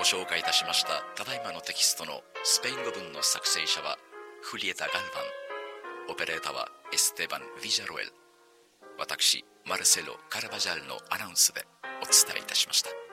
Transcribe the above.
ご紹介いたしましたただいまのテキストのスペイン語文の作成者はフリエタ・ガルバン、オペレータはエステバン・ヴィジャロエル、私マルセロ・カラバジャルのアナウンスでお伝えいたしました。